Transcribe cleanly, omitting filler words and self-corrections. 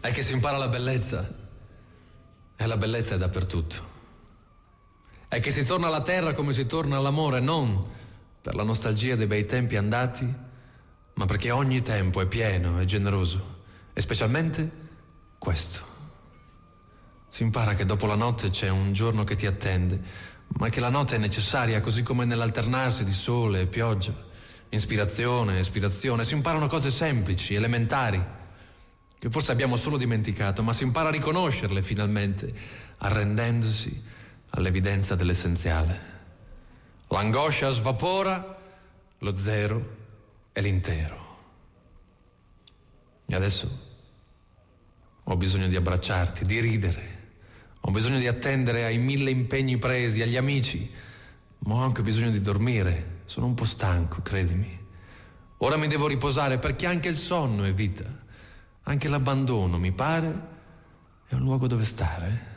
è che si impara la bellezza, e la bellezza è dappertutto. È che si torna alla terra come si torna all'amore, non per la nostalgia dei bei tempi andati, ma perché ogni tempo è pieno e generoso, e specialmente questo. Si impara che dopo la notte c'è un giorno che ti attende, ma che la notte è necessaria, così come nell'alternarsi di sole e pioggia, ispirazione, espirazione. Si imparano cose semplici, elementari, che forse abbiamo solo dimenticato, ma si impara a riconoscerle finalmente, arrendendosi all'evidenza dell'essenziale. L'angoscia svapora, lo zero è l'intero. E adesso ho bisogno di abbracciarti, di ridere. Ho bisogno di attendere ai 1000 impegni presi, agli amici, ma ho anche bisogno di dormire. Sono un po' stanco, credimi. Ora mi devo riposare, perché anche il sonno è vita. Anche l'abbandono, mi pare, è un luogo dove stare.